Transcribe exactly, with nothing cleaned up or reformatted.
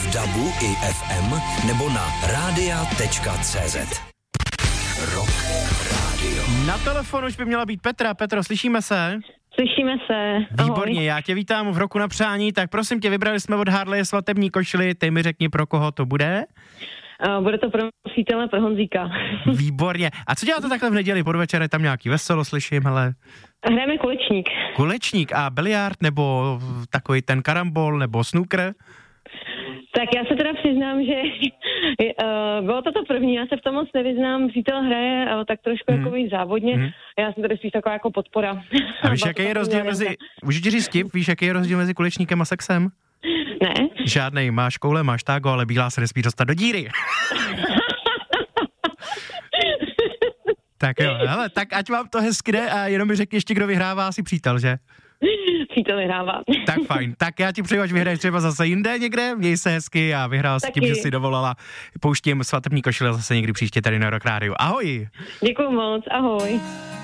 v dabu i ef em nebo na rádia tečka cé zet. Rock Radio. Na telefonu už by měla být Petra. Petro, slyšíme se? Slyšíme se. Výborně, já tě vítám v Roku na přání, tak prosím tě, vybrali jsme od Harleje svatební košily, ty mi řekni, pro koho to bude? Uh, bude to pro přítele, pro Honzíka. Výborně. A co děláte takhle v neděli? Podvečer je tam nějaký veselo, slyším, hele. Hrajeme kulečník. Kulečník a biliard, nebo takový ten karambol, nebo snooker? Tak já se teda přiznám, že uh, bylo to to první, já se v tom moc nevyznám, přítel hraje uh, tak trošku hmm. jako víc závodně, hmm. já jsem tady spíš taková jako podpora. A víš, jaký je rozdíl mezi, můžu ti říct tip, víš, jaký je rozdíl mezi kulečníkem a sexem? Ne. Žádnej, máš koule, máš tágo, ale bílá se nesmí dostat do díry. Tak jo, hele, tak ať vám to hezky jde a jenom mi řekni ještě, kdo vyhrává, asi přítel, že? Přítel vyhrává. Tak fajn, tak já ti přeju, ať vyhraješ třeba zase jinde někde, měj se hezky a vyhrál si tím, že si dovolala. Pouštím svatební košile zase někdy příště tady na Rock Radio. Ahoj! Děkuju moc, ahoj.